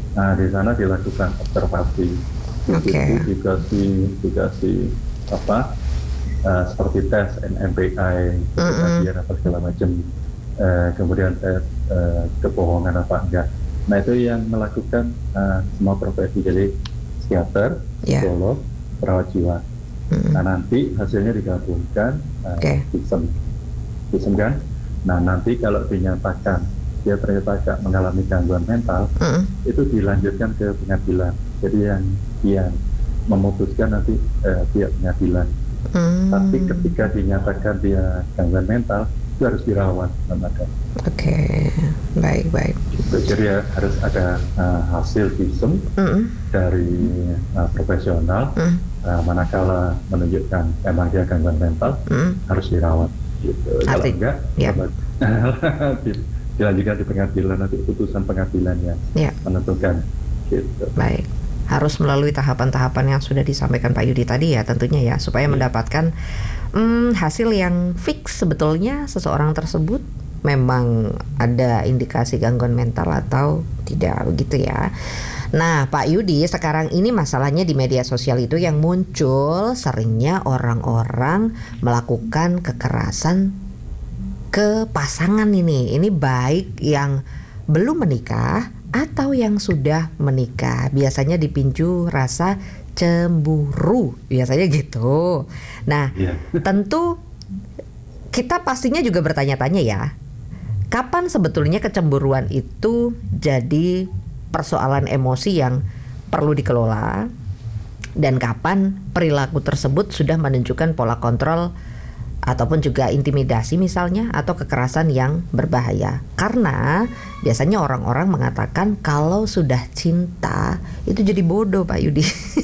Nah, di sana dilakukan observasi, di situ Oke. dikasih apa seperti tes NMPI, seperti Mm-mm. kajian apa segala macam, kemudian tes kebohongan apa enggak. Nah itu yang melakukan semua profesi, jadi psikiater, Ya. psikolog, perawat jiwa. Nah Mm-mm. nanti hasilnya digabungkan, Oke. visum, visum kan. Nah nanti kalau dinyatakan dia ternyata agak mengalami gangguan mental, Mm-mm. itu dilanjutkan ke pengadilan. Jadi yang memutuskan nanti pihak pengadilan. Tapi Mm. ketika dinyatakan dia gangguan mental, itu harus dirawat, lembaga. Oke. Baik, baik. Gitu. Jadi harus ada hasil visum Mm-mm. dari profesional, Mm. manakala menunjukkan emang dia gangguan mental, Mm. harus dirawat. Gitu. Kalau Arti, enggak, ya, dilanjutkan di pengadilan, nanti putusan pengadilan yang ya, menentukan. Gitu. baik. Harus melalui tahapan-tahapan yang sudah disampaikan Pak Yudi tadi ya tentunya ya, supaya Iya. mendapatkan hasil yang fix sebetulnya seseorang tersebut memang ada indikasi gangguan mental atau tidak, begitu ya. Nah, Pak Yudi, sekarang ini masalahnya di media sosial itu yang muncul seringnya orang-orang melakukan kekerasan ke pasangan ini. Ini baik yang belum menikah atau yang sudah menikah. Biasanya dipicu rasa cemburu, biasanya gitu. Nah, Iya. tentu kita pastinya juga bertanya-tanya ya, kapan sebetulnya kecemburuan itu jadi persoalan emosi yang perlu dikelola, dan kapan perilaku tersebut sudah menunjukkan pola kontrol ataupun juga intimidasi misalnya, atau kekerasan yang berbahaya. Karena biasanya orang-orang mengatakan kalau sudah cinta itu jadi bodoh, Pak Yudi.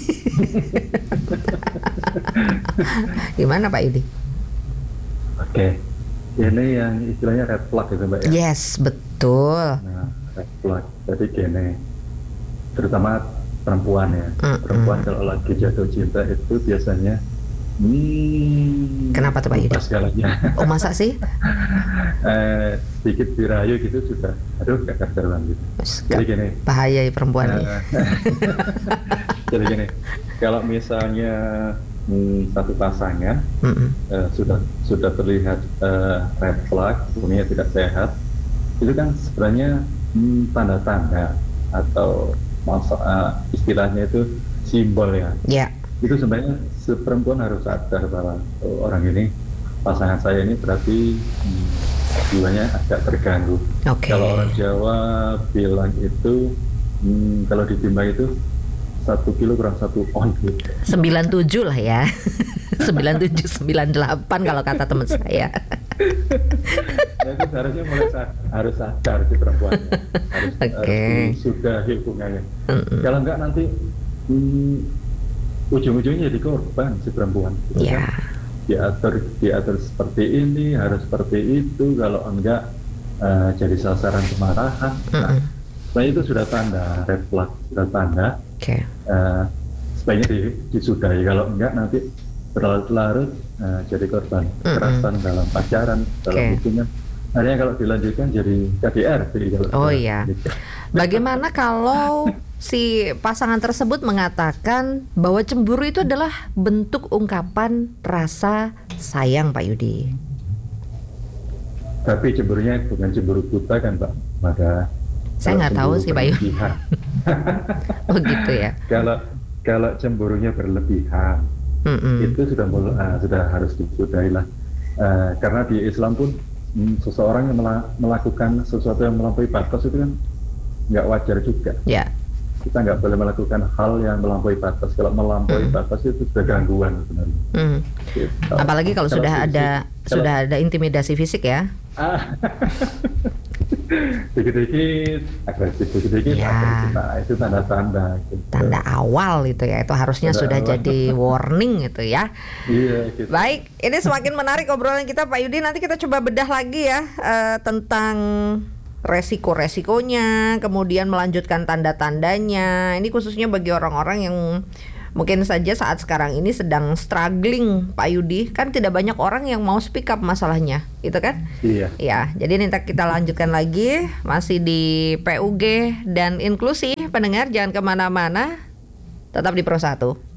Gimana Pak Yudi? Oke. Ini yang istilahnya red flag gitu Mbak ya. Yes, betul. Nah, red flag. Jadi gini, terutama perempuan ya. Perempuan Mm-mm. kalau lagi jatuh cinta itu biasanya Kenapa tuh Pak lupa Yudi? segalanya. Oh, masa sih? Sedikit dirayu gitu sudah, aduh gak karuan gitu. Jadi gini, Bahaya ya perempuan nih. eh, jadi gini, kalau misalnya satu pasangan Mm-mm. sudah terlihat red flag, dunia tidak sehat, itu kan sebenarnya tanda-tanda atau istilahnya itu simbol ya. Ya. Itu sebenarnya perempuan harus sadar bahwa orang ini, pasangan saya ini berarti jiwanya agak terganggu. Oke. Kalau orang Jawa bilang itu kalau ditimbang itu 1 kilo kurang 1 on gitu. 97 lah ya. 97, 98 kalau kata teman saya. Nah, itu seharusnya mulai harus sadar si perempuannya, harus Oke. disudahi hubungannya. Mm-mm. Kalau enggak nanti ujung-ujungnya jadi korban si perempuan, gitu kan? Ya. Diatur seperti ini, harus seperti itu. Kalau enggak jadi sasaran kemarahan. Nah, Mm-mm. itu sudah tanda red flag, sudah tanda. Oke. Sebaiknya disudahi. Kalau enggak nanti berlarut-larut jadi korban kekerasan dalam pacaran, dalam Oke. hubungan. Akhirnya kalau dilanjutkan jadi KDRT kalau Oh sudah iya. nikah. Bagaimana kalau si pasangan tersebut mengatakan bahwa cemburu itu adalah bentuk ungkapan rasa sayang, Pak Yudi? Tapi cemburunya bukan cemburu buta kan Pak Mada. Saya Kalau nggak tahu cemburu sih, Pak Yudi. berlebihan. Oh gitu ya. Kalau kalau cemburunya berlebihan, Mm-mm. itu sudah harus disudahi lah. Karena di Islam pun seseorang yang melakukan sesuatu yang melampaui batas itu kan nggak wajar juga. Ya. Kita nggak boleh melakukan hal yang melampaui batas. Kalau melampaui batas itu sudah gangguan sebenarnya. Mm. Gitu. Apalagi kalau sudah ada intimidasi fisik ya. Dikit-dikit agresif, dikit-dikit Ya. agresif. Nah, itu tanda-tanda. Gitu. Tanda awal itu ya. Itu harusnya Tanda sudah awal. jadi warning gitu ya. Iya, gitu. Baik, ini semakin menarik obrolan kita Pak Yudi. Nanti kita coba bedah lagi ya tentang resiko-resikonya, kemudian melanjutkan tanda-tandanya. Ini khususnya bagi orang-orang yang mungkin saja saat sekarang ini sedang struggling, Pak Yudi. Kan tidak banyak orang yang mau speak up masalahnya, gitu kan? Iya. Ya, jadi nanti kita lanjutkan lagi masih di PUG dan inklusi pendengar jangan kemana-mana, tetap di Pro 1.